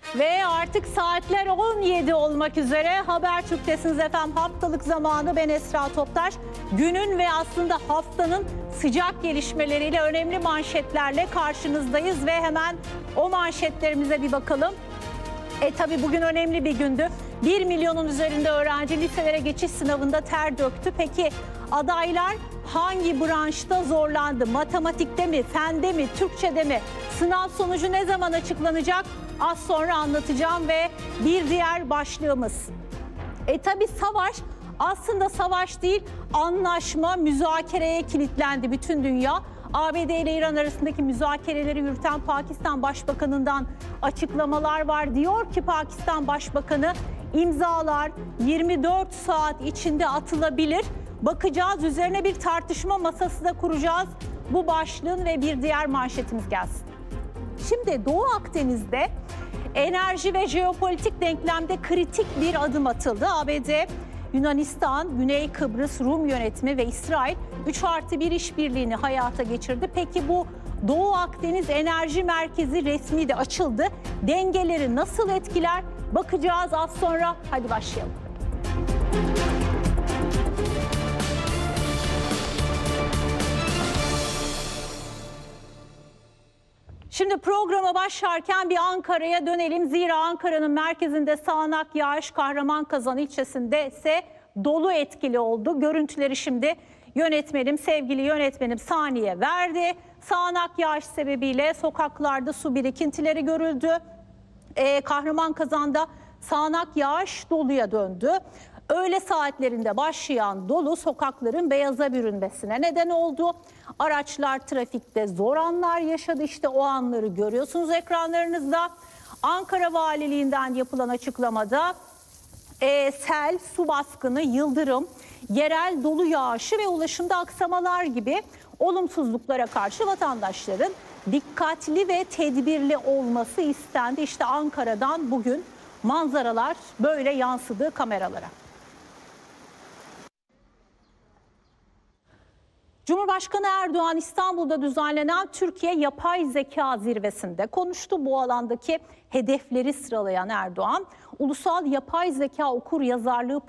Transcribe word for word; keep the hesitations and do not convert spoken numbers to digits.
Ve artık saatler on yedi olmak üzere Habertürk'tesiniz efendim. Haftalık zamanı, ben Esra Toptaş. Günün ve aslında haftanın sıcak gelişmeleriyle, önemli manşetlerle karşınızdayız ve hemen o manşetlerimize bir bakalım. E tabi bugün önemli bir gündü. bir milyonun üzerinde öğrenci liselere geçiş sınavında ter döktü. Peki adaylar hangi branşta zorlandı? Matematikte mi, fende mi, Türkçede mi? Sınav sonucu ne zaman açıklanacak? Az sonra anlatacağım ve bir diğer başlığımız. E tabi savaş aslında savaş değil, anlaşma, müzakereye kilitlendi bütün dünya. A B D ile İran arasındaki müzakereleri yürüten Pakistan Başbakanı'ndan açıklamalar var. Diyor ki Pakistan Başbakanı, imzalar yirmi dört saat içinde atılabilir. Bakacağız, üzerine bir tartışma masası da kuracağız. Bu başlığın ve bir diğer manşetimiz gelsin. Şimdi Doğu Akdeniz'de enerji ve jeopolitik denklemde kritik bir adım atıldı. A B D, Yunanistan, Güney Kıbrıs Rum yönetimi ve İsrail üç artı bir işbirliğini hayata geçirdi. Peki bu Doğu Akdeniz Enerji Merkezi resmi de açıldı. Dengeleri nasıl etkiler? Bakacağız az sonra. Hadi başlayalım. Şimdi programa başlarken bir Ankara'ya dönelim. Zira Ankara'nın merkezinde sağanak yağış, Kahramanmaraş ilçesinde ise dolu etkili oldu. Görüntüleri şimdi yönetmenim, sevgili yönetmenim Saniye verdi. Sağanak yağış sebebiyle sokaklarda su birikintileri görüldü. Ee, Kahramanmaraş'ta sağanak yağış doluya döndü. Öğle saatlerinde başlayan dolu sokakların beyaza bürünmesine neden oldu. Araçlar trafikte zor anlar yaşadı. İşte o anları görüyorsunuz ekranlarınızda. Ankara Valiliğinden yapılan açıklamada e, sel, su baskını, yıldırım, yerel dolu yağışı ve ulaşımda aksamalar gibi olumsuzluklara karşı vatandaşların dikkatli ve tedbirli olması istendi. İşte Ankara'dan bugün manzaralar böyle yansıdı kameralara. Cumhurbaşkanı Erdoğan İstanbul'da düzenlenen Türkiye Yapay Zeka Zirvesi'nde konuştu. Bu alandaki hedefleri sıralayan Erdoğan, ulusal yapay zeka okur yazarlığı